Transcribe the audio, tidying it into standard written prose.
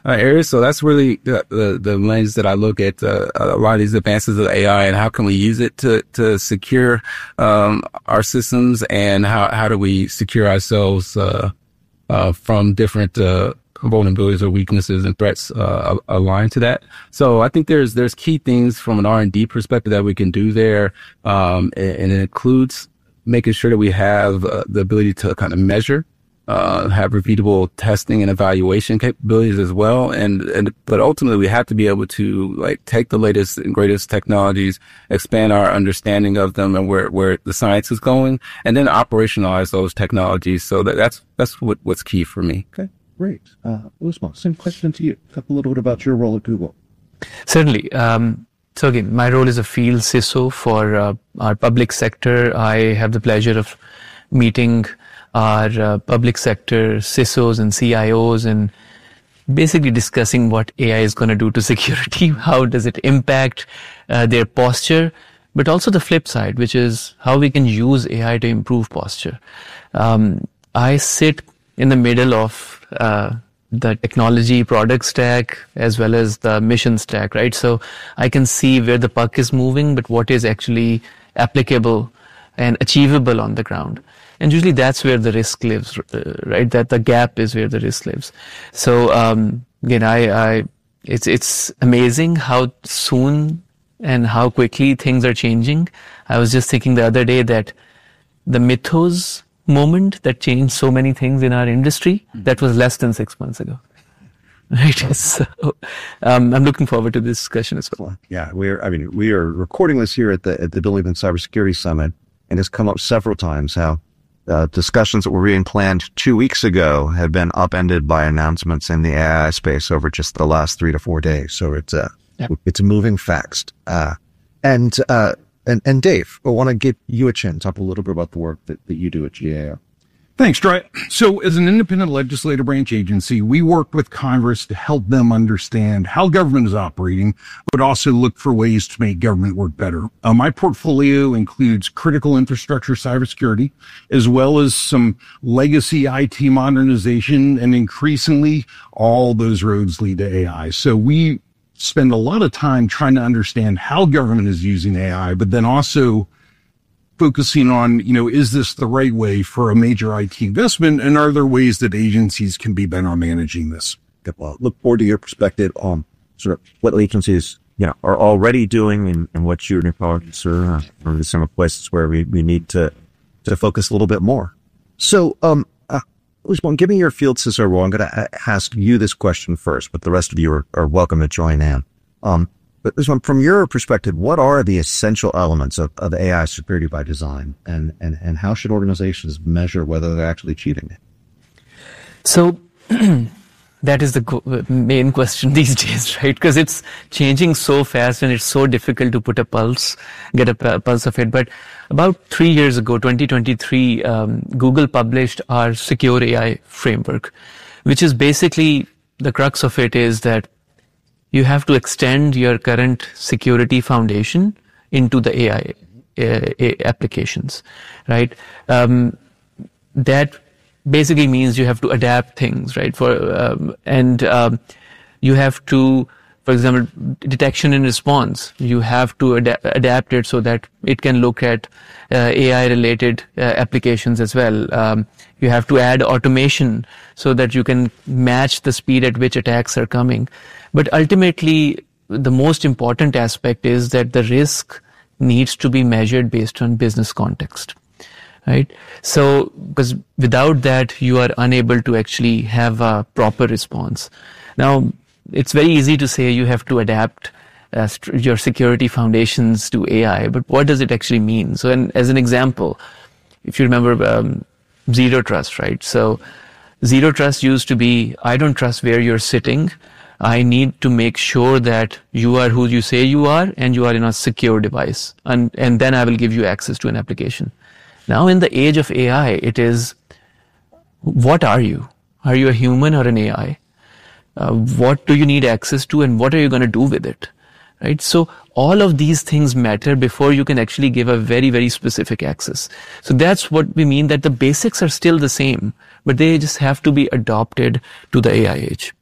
areas. So that's really the lens that I look at a lot of these advances of AI and how can we use it to secure our systems, and how do we secure ourselves from different vulnerabilities or weaknesses and threats aligned to that. So I think there's key things from an R&D perspective that we can do there, and it includes making sure that we have the ability to kind of measure, have repeatable testing and evaluation capabilities as well. But ultimately we have to be able to like take the latest and greatest technologies, expand our understanding of them and where the science is going, and then operationalize those technologies. So that's what's key for me. Okay, great. Usman, same question to you. Talk a little bit about your role at Google. Certainly. So again, my role is a field CISO for our public sector. I have the pleasure of meeting our public sector CISOs and CIOs and basically discussing what AI is going to do to security. How does it impact their posture, but also the flip side, which is how we can use AI to improve posture. I sit in the middle of the technology product stack as well as the mission stack, right? So I can see where the puck is moving, but what is actually applicable and achievable on the ground. And usually that's where the risk lives, right? That the gap is where the risk lives. So, again, it's amazing how soon and how quickly things are changing. I was just thinking the other day that the Mythos moment that changed so many things in our industry, that was less than 6 months ago. Right. So, I'm looking forward to this discussion as well. Yeah, we are recording this here at the Building and Cybersecurity Summit, and it's come up several times how discussions that were being planned 2 weeks ago have been upended by announcements in the AI space over just the last 3 to 4 days. So it's moving fast. And Dave, I want to give you a chance. Talk a little bit about the work that you do at GAO. Thanks, Troy. So as an independent legislative branch agency, we work with Congress to help them understand how government is operating, but also look for ways to make government work better. My portfolio includes critical infrastructure cybersecurity, as well as some legacy IT modernization, and increasingly all those roads lead to AI. So we spend a lot of time trying to understand how government is using AI, but then also focusing on, is this the right way for a major IT investment? And are there ways that agencies can be better on managing this? Well, look forward to your perspective on sort of what agencies, are already doing and what your departments are some of the places where we need to focus a little bit more. So, Usman, give me your field CISO role. I'm going to ask you this question first, but the rest of you are welcome to join in. But this one, from your perspective, what are the essential elements of AI security by design, and how should organizations measure whether they're actually achieving it? So that is the main question these days, right? Because it's changing so fast and it's so difficult to get a pulse of it. But about 3 years ago, 2023, Google published our Secure AI framework, which is basically the crux of it is that you have to extend your current security foundation into the AI applications, right? That basically means you have to adapt things, right? You have to, for example, detection and response. You have to adapt it so that it can look at AI-related applications as well. You have to add automation so that you can match the speed at which attacks are coming. But ultimately, the most important aspect is that the risk needs to be measured based on business context, right? So, because without that, you are unable to actually have a proper response. Now, it's very easy to say you have to adapt your security foundations to AI, but what does it actually mean? So, as an example, if you remember Zero Trust, right? So, Zero Trust used to be, I don't trust where you're sitting. I need to make sure that you are who you say you are and you are in a secure device. And then I will give you access to an application. Now in the age of AI, it is, what are you? Are you a human or an AI? What do you need access to and what are you going to do with it? Right? So all of these things matter before you can actually give a very, very specific access. So that's what we mean, that the basics are still the same, but they just have to be adopted to the AI age.